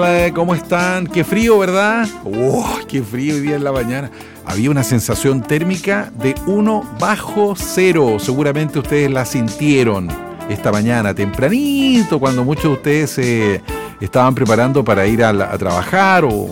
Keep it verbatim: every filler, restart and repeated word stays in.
Eh, ¿Cómo están? Qué frío, ¿verdad? ¡Oh, qué frío hoy día en la mañana! Había una sensación térmica de uno bajo cero. Seguramente ustedes la sintieron esta mañana, tempranito, cuando muchos de ustedes se eh, estaban preparando para ir a, la, a trabajar o